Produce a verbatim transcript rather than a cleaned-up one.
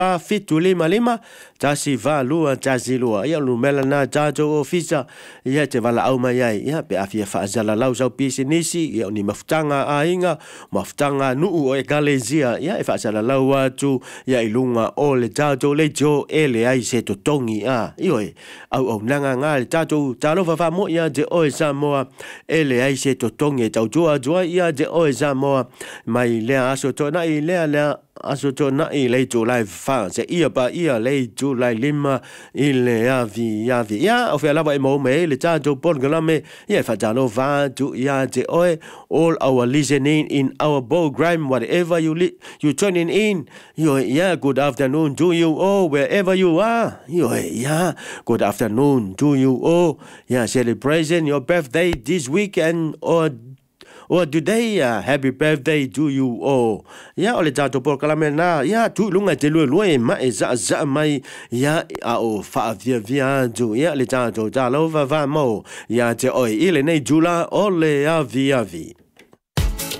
fitu lima lima tasi va lua tasi lua ia lu mela na tato ofisa ia te vala au mai ai ia pe afia fa zala lau sau pisi nisi ia ni maftanga ainga maftanga nuu o e kalezia ia e fa zala lau atu ia ilunga o le tato le jo ele ai se to tongi a io e au au nanga nga le tato talo fa fa mo ia de o Samoa ele ai se to tongi tau joa joa ia de o Samoa mai le aso to na i le le aso to na i le to live fa se ia pa ia le to lai lima ile avi avi ia o fe lava e mo me le tato pon galame ia fa talo va tu ia de oi all our listening in our program whatever you li you tuning in yo yeah good afternoon to you all wherever you are yo yeah good afternoon to you all yeah celebrating your birthday this weekend or or today uh, happy birthday to you all ya ole tato por kalamena ya tu lunga te lu lu e ma e za za mai ya a o fa via via tu ya le tato ta lo va va mo ya te oi ile nei jula ole ya via vi